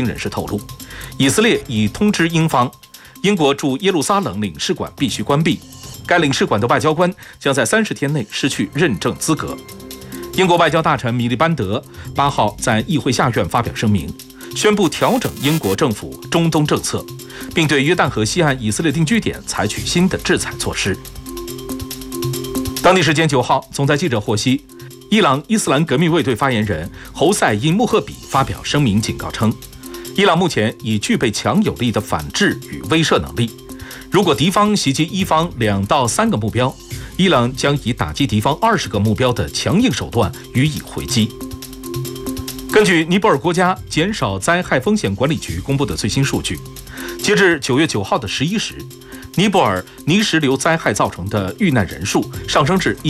人士透露，以色列已通知英方，英国驻耶路撒冷领事馆必须关闭，该领事馆的外交官将在30天内失去认证资格。英国外交大臣米利班德8号在议会下院发表声明，宣布调整英国政府中东政策，并对约旦河西岸以色列定居点采取新的制裁措施。当地时间9号，总裁记者获悉，伊朗伊斯兰革命卫队发言人侯赛因穆赫比发表声明警告称，伊朗目前已具备强有力的反制与威慑能力，如果敌方袭击伊方2到3个目标，伊朗将以打击敌方20个目标的强硬手段予以回击。根据尼泊尔国家减少灾害风险管理局公布的最新数据，截至9月9号的11时，尼泊尔泥石流灾害造成的遇难人数上升至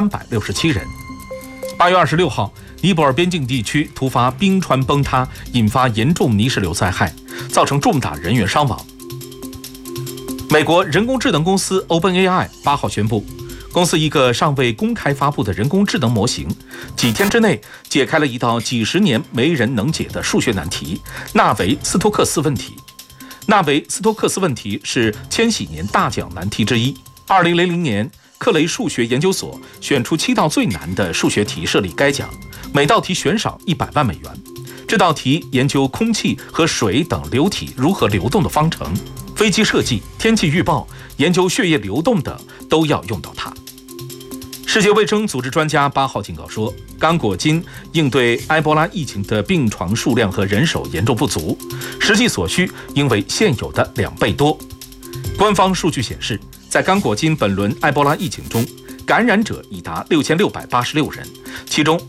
1367人。8月26号，尼泊尔边境地区突发冰川崩塌，引发严重泥石流灾害，造成重大人员伤亡。美国人工智能公司 OpenAI 8号宣布，公司一个尚未公开发布的人工智能模型，几天之内解开了一道几十年没人能解的数学难题——纳维斯托克斯问题。纳维斯托克斯问题是千禧年大奖难题之一。2000年，克雷数学研究所选出7道最难的数学题设立该奖，每道题悬赏100万美元。这道题研究空气和水等流体如何流动的方程，飞机设计、天气预报、研究血液流动等都要用到它。世界卫生组织专家8号警告说，刚果金应对埃博拉疫情的病床数量和人手严重不足，实际所需应为现有的2倍多。官方数据显示，在刚果金本轮埃博拉疫情中，感染者已达6686人，其中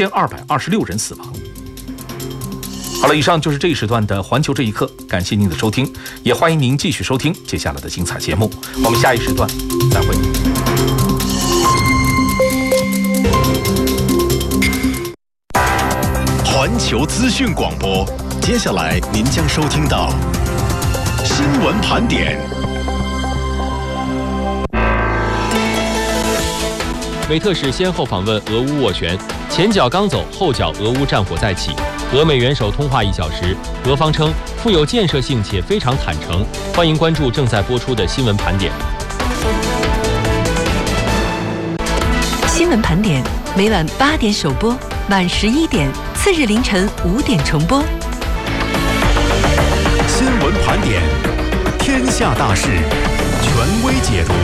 3226人死亡。好了，以上就是这一时段的环球这一刻，感谢您的收听，也欢迎您继续收听接下来的精彩节目。我们下一时段再会。 环球资讯广播，接下来您将收听到新闻盘点。 美特使先后访问俄乌斡旋，前脚刚走，后脚俄乌战火再起。俄美元首通话1小时，俄方称富有建设性且非常坦诚。欢迎关注正在播出的新闻盘点。 新闻盘点每晚8点首播，晚11点，次日凌晨5点重播。 新闻盘点，天下大事，权威解读。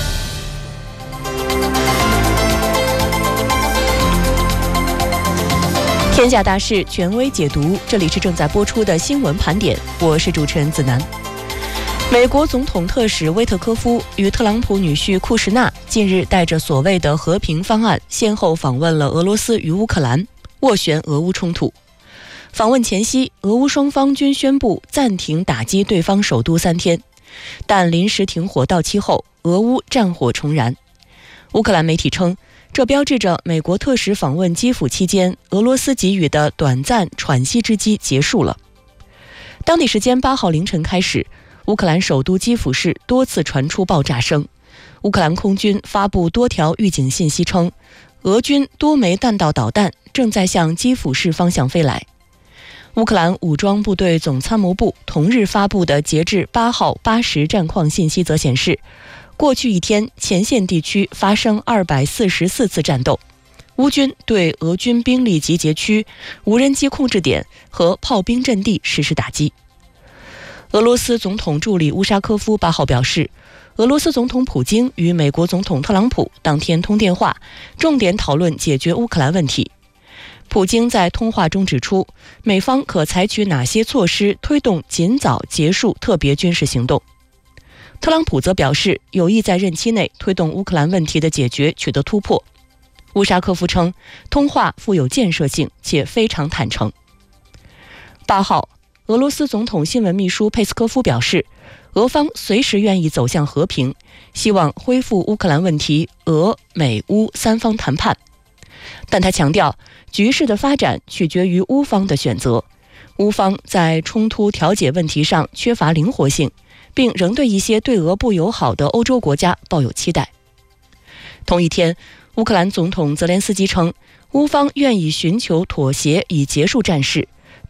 天下大事，权威解读。这里是正在播出的新闻盘点，我是主持人子楠。美国总统特使威特科夫与特朗普女婿库什纳近日带着所谓的和平方案，先后访问了俄罗斯与乌克兰，斡旋俄乌冲突。访问前夕，俄乌双方均宣布暂停打击对方首都3天，但临时停火到期后，俄乌战火重燃。乌克兰媒体称，这标志着美国特使访问基辅期间，俄罗斯给予的短暂喘息之机结束了。当地时间8号凌晨开始，乌克兰首都基辅市多次传出爆炸声。乌克兰空军发布多条预警信息称，俄军多枚弹道导弹正在向基辅市方向飞来。乌克兰武装部队总参谋部同日发布的截至8号8时战况信息则显示，过去1天前线地区发生244次战斗，乌军对俄军兵力集结区、无人机控制点和炮兵阵地实施打击。俄罗斯总统助理乌沙科夫8号表示，俄罗斯总统普京与美国总统特朗普当天通电话，重点讨论解决乌克兰问题。普京在通话中指出，美方可采取哪些措施推动尽早结束特别军事行动。特朗普则表示，有意在任期内推动乌克兰问题的解决取得突破。乌沙科夫称，通话富有建设性且非常坦诚。8号，俄罗斯总统新闻秘书佩斯科夫表示，俄方随时愿意走向和平，希望恢复乌克兰问题俄美乌3方谈判。但他强调，局势的发展取决于乌方的选择，乌方在冲突调解问题上缺乏灵活性，并仍对一些对俄不友好的欧洲国家抱有期待。同一天，乌克兰总统泽连斯基称，乌方愿意寻求妥协以结束战事，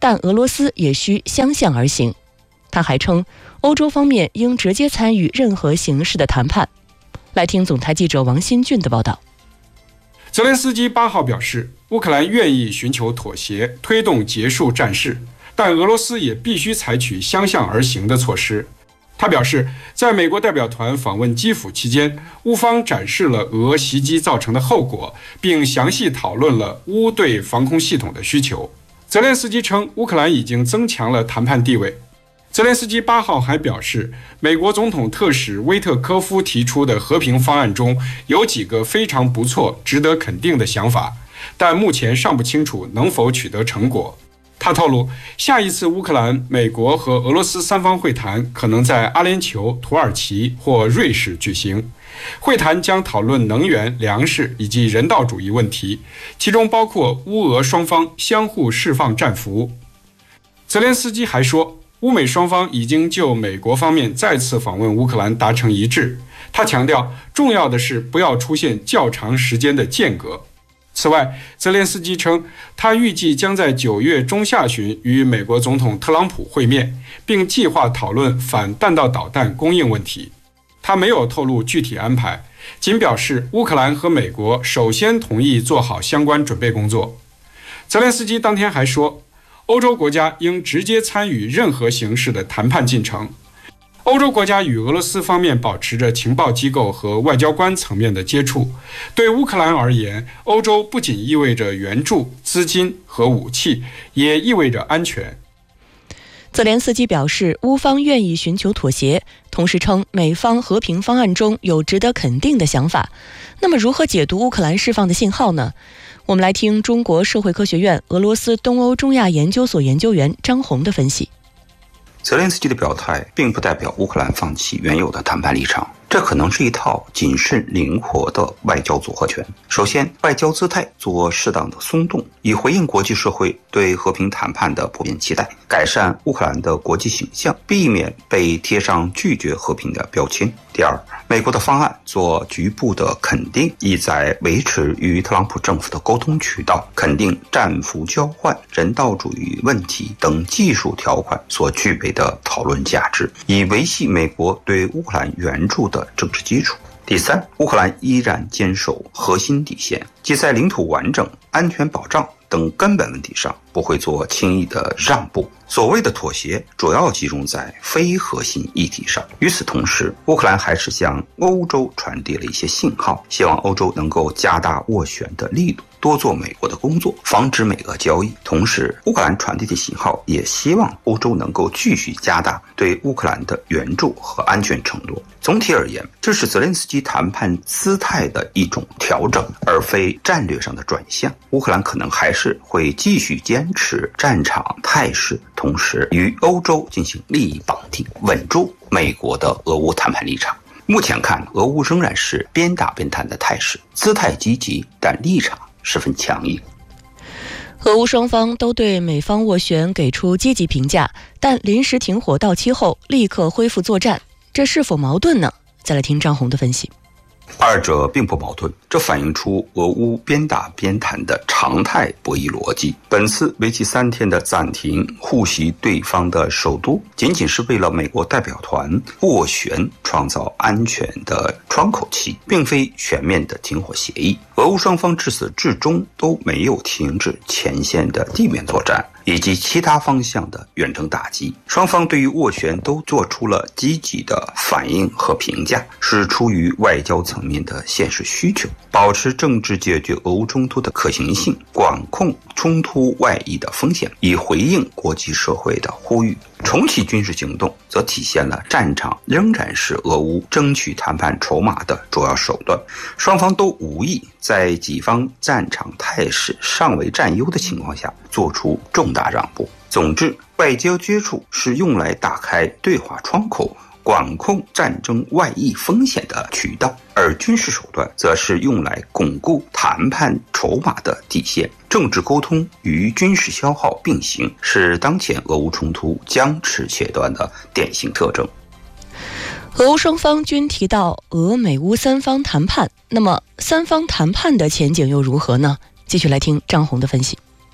但俄罗斯也需相向而行。他还称，欧洲方面应直接参与任何形式的谈判。来听总台记者王新俊的报道。 泽连斯基8号表示，乌克兰愿意寻求妥协，推动结束战事，但俄罗斯也必须采取相向而行的措施。他表示，在美国代表团访问基辅期间，乌方展示了俄袭击造成的后果，并详细讨论了乌对防空系统的需求。泽连斯基称，乌克兰已经增强了谈判地位。泽连斯基8号还表示，美国总统特使威特科夫提出的和平方案中有几个非常不错、值得肯定的想法，但目前尚不清楚能否取得成果。他透露，下一次乌克兰、美国和俄罗斯三方会谈可能在阿联酋、土耳其或瑞士举行。会谈将讨论能源、粮食以及人道主义问题，其中包括乌俄双方相互释放战俘。泽连斯基还说，乌美双方已经就美国方面再次访问乌克兰达成一致。他强调，重要的是不要出现较长时间的间隔。此外，泽连斯基称，他预计将在9月中下旬与美国总统特朗普会面，并计划讨论反弹道导弹供应问题。他没有透露具体安排，仅表示乌克兰和美国首先同意做好相关准备工作。泽连斯基当天还说，欧洲国家应直接参与任何形式的谈判进程。欧洲国家与俄罗斯方面保持着情报机构和外交官层面的接触。对乌克兰而言，欧洲不仅意味着援助、资金和武器，也意味着安全。 泽连斯基表示，乌方愿意寻求妥协，同时称美方和平方案中有值得肯定的想法。那么如何解读乌克兰释放的信号呢？我们来听中国社会科学院俄罗斯东欧中亚研究所研究员张红的分析。 泽连斯基的表态并不代表乌克兰放弃原有的谈判立场，这可能是一套谨慎灵活的外交组合拳。首先，外交姿态做适当的松动，以回应国际社会对和平谈判的普遍期待，改善乌克兰的国际形象，避免被贴上拒绝和平的标签。第二，美国的方案做局部的肯定，意在维持与特朗普政府的沟通渠道，肯定战俘交换、人道主义问题等技术条款所具备的讨论价值，以维系美国对乌克兰援助的政治基础。第三，乌克兰依然坚守核心底线，即在领土完整、安全保障等根本问题上不会做轻易的让步。所谓的妥协主要集中在非核心议题上。与此同时，乌克兰还是向欧洲传递了一些信号，希望欧洲能够加大斡旋的力度，多做美国的工作，防止美俄交易。同时，乌克兰传递的信号也希望欧洲能够继续加大对乌克兰的援助和安全承诺。总体而言，这是泽连斯基谈判姿态的一种调整，而非战略上的转向。乌克兰可能还是会继续坚持战场态势，同时与欧洲进行利益绑定，稳住美国的俄乌谈判立场。目前看，俄乌仍然是边打边谈的态势，姿态积极，但立场十分强硬。 俄乌双方都对美方斡旋给出积极评价，但临时停火到期后立刻恢复作战，这是否矛盾呢？再来听张红的分析。 二者并不矛盾，这反映出俄乌边打边谈的常态博弈逻辑。本次为期3天的暂停互袭对方的首都，仅仅是为了美国代表团斡旋创造安全的窗口期，并非全面的停火协议。俄乌双方至始至终都没有停止前线的地面作战以及其他方向的远程打击，双方对于斡旋都做出了积极的反应和评价，是出于外交层面的现实需求，保持政治解决俄乌冲突的可行性，管控冲突外溢的风险，以回应国际社会的呼吁。重启军事行动则体现了战场仍然是俄乌争取谈判筹码的主要手段，双方都无意在己方战场态势尚未占优的情况下做出重大让步。总之，外交接触是用来打开对话窗口，管控战争外溢风险的渠道，而军事手段则是用来巩固谈判筹码的底线。政治沟通与军事消耗并行，是当前俄乌冲突僵持且断的典型特征。 俄乌双方均提到俄美乌三方谈判，那么三方谈判的前景又如何呢？继续来听张红的分析。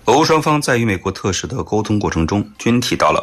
俄乌双方在与美国特使的沟通过程中，均提到了